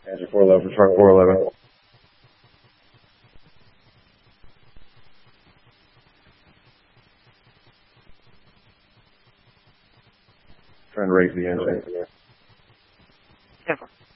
Answer 411 for Charlie 411. Trying to raise the engine. Denver.